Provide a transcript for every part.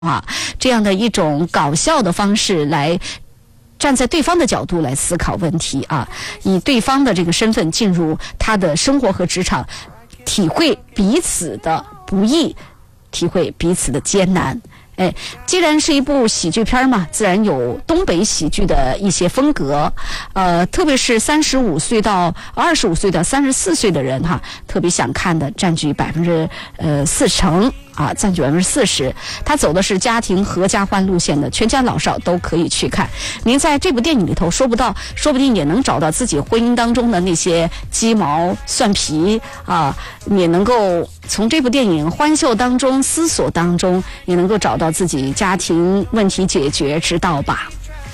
这样的一种搞笑的方式来站在对方的角度来思考问题啊，以对方的这个身份进入他的生活和职场，体会彼此的不易，体会彼此的艰难。既然是一部喜剧片嘛，自然有东北喜剧的一些风格，特别是35岁到25岁到34岁的人特别想看的占据40%啊，占据40%。他走的是家庭合家欢路线的，全家老少都可以去看。您在这部电影里头说不定也能找到自己婚姻当中的那些鸡毛蒜皮啊，也能够从这部电影欢笑当中、思索当中，也能够找到自己家庭问题解决之道吧。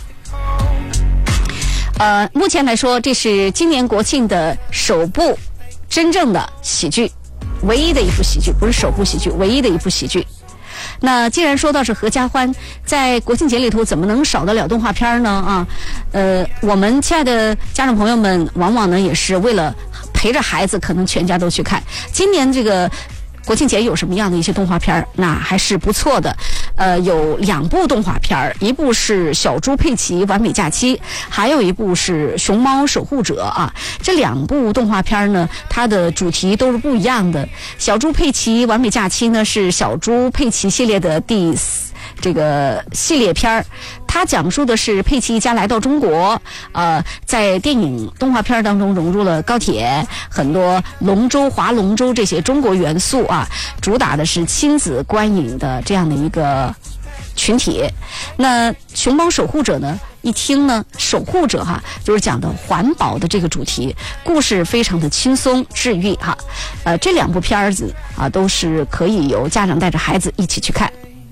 目前来说，这是今年国庆的首部真正的喜剧，唯一的一部喜剧，不是首部喜剧，唯一的一部喜剧。那既然说到是合家欢，在国庆节里头怎么能少得了动画片呢？我们亲爱的家长朋友们，往往呢也是为了陪着孩子，可能全家都去看。今年这个国庆节有什么样的一些动画片？那还是不错的。有2部动画片，一部是《小猪佩奇完美假期》，还有一部是《熊猫守护者》啊。这2部动画片呢，它的主题都是不一样的。《小猪佩奇完美假期》呢是小猪佩奇系列的这个系列片，它讲述的是佩奇一家来到中国，在电影动画片当中融入了高铁、很多龙舟、划龙舟这些中国元素啊，主打的是亲子观影的这样的一个群体。那熊猫守护者呢，一听呢，守护者就是讲的环保的这个主题，故事非常的轻松治愈这2部片子都是可以由家长带着孩子一起去看。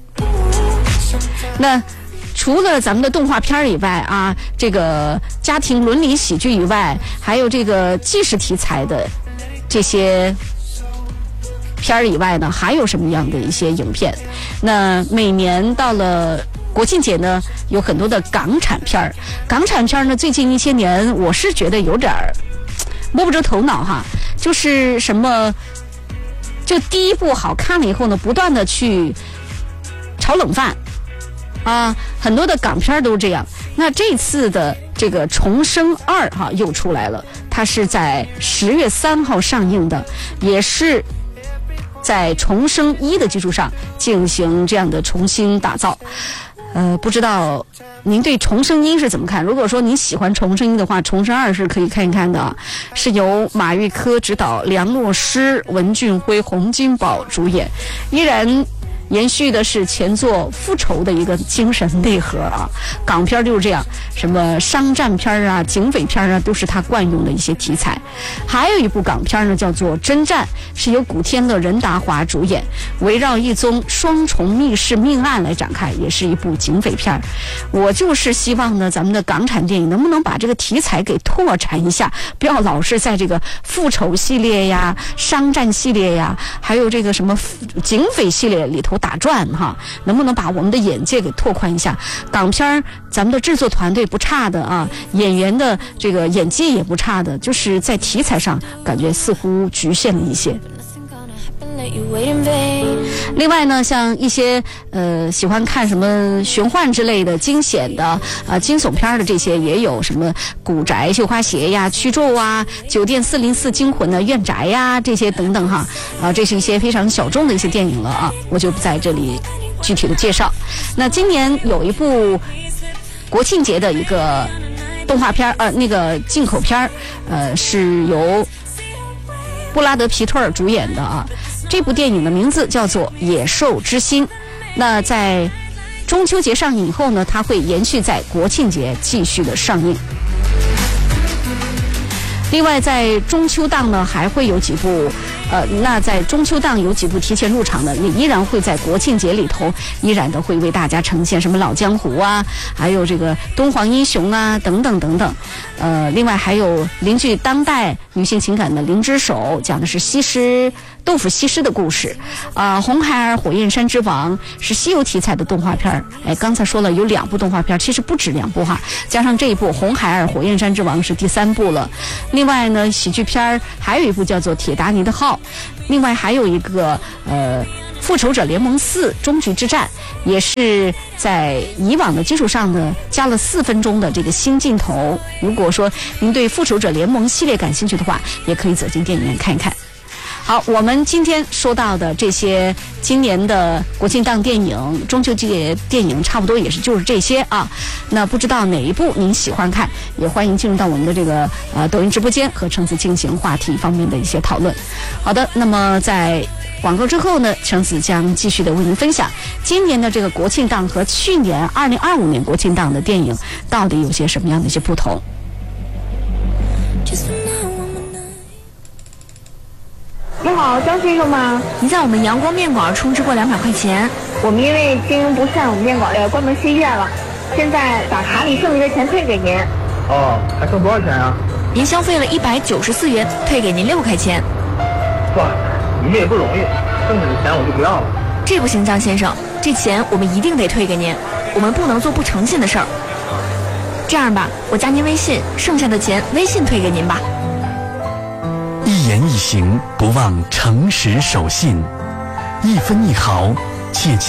那除了咱们的动画片以外这个家庭伦理喜剧以外，还有这个纪实题材的这些片以外呢，还有什么样的一些影片？那每年到了国庆节呢，有很多的港产片。港产片呢，最近一些年我是觉得有点摸不着头脑就是什么，就第一部好看了以后呢，不断的去炒冷饭很多的港片都这样。那这次的这个《重生2》又出来了，它是在10月3号上映的，也是在《重生1》的基础上进行这样的重新打造。不知道您对《重生1》是怎么看？如果说您喜欢《重生1》的话，《重生2》是可以看一看的，是由马玉珂执导，梁洛施、文俊辉、洪金宝主演，依然延续的是前作复仇的一个精神内核港片就是这样，什么商战片警匪片都是他惯用的一些题材。还有一部港片呢，叫做《真战》，是由古天乐、任达华主演，围绕一宗双重密室命案来展开，也是一部警匪片。我就是希望呢，咱们的港产电影能不能把这个题材给拓展一下，不要老是在这个复仇系列呀、商战系列呀，还有这个什么警匪系列里头打转能不能把我们的眼界给拓宽一下？港片咱们的制作团队不差的演员的这个演技也不差的，就是在题材上感觉似乎局限了一些。另外呢，像一些喜欢看什么玄幻之类的、惊险的惊悚片的这些，也有什么古宅、绣花鞋呀、驱咒酒店404惊魂的怨宅呀，这些等等这是一些非常小众的一些电影了我就不在这里具体的介绍。那今年有一部国庆节的一个动画片那个进口片是由布拉德皮特尔主演的这部电影的名字叫做《野兽之心》。那在中秋节上映以后呢，它会延续在国庆节继续的上映。另外在中秋档呢，还会有几部那在中秋档有几部提前入场的，也依然会在国庆节里头依然的会为大家呈现，什么老江湖还有这个东皇英雄等等等等。另外还有邻居当代女性情感的《灵之手》，讲的是豆腐西施的故事红孩儿火焰山之王是西游题材的动画片。刚才说了有2部动画片，其实不止2部加上这一部红孩儿火焰山之王是第3部了。另外呢，喜剧片还有一部叫做《铁达尼的号》， 号。另外还有一个复仇者联盟4终局之战，也是在以往的基础上呢加了4分钟的这个新镜头。如果说您对复仇者联盟系列感兴趣的话，也可以走进电影院看一看。好，我们今天说到的这些今年的国庆档电影、中秋节电影，差不多就是这些啊。那不知道哪一部您喜欢看，也欢迎进入到我们的这个抖音直播间和橙子进行话题方面的一些讨论。好的，那么在广告之后呢，橙子将继续的为您分享今年的这个国庆档和去年2025年国庆档的电影到底有些什么样的一些不同。 你好，张先生吗？ 您在我们阳光面馆充值过200块钱。 我们因为经营不善，我们面馆关门歇业了，现在打卡里剩余的钱退给您。 哦，还剩多少钱啊？ 您消费了194元，退给您6块钱。 哇，你们也不容易，剩下的钱我就不要了。 这不行，张先生，这钱我们一定得退给您，我们不能做不诚信的事儿。这样吧，我加您微信，剩下的钱微信退给您吧。 一言一行不忘诚实守信，一分一毫切记